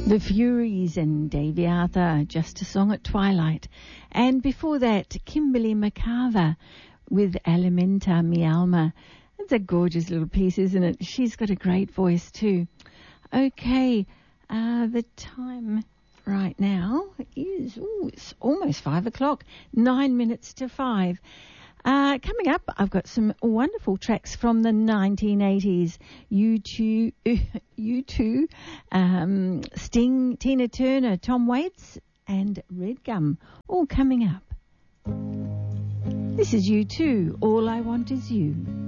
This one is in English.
The Furies and Davey Arthur, Just a Song at Twilight. And before that, Kimberly McCarver with Alimenta Mi Alma. It's a gorgeous little piece, isn't it? She's got a great voice too. Okay, the time right now is it's almost 5 o'clock, 9 minutes to 5. Coming up, I've got some wonderful tracks from the 1980s. U2, Sting, Tina Turner, Tom Waits, and Red Gum, all coming up. This is U2, All I Want Is You.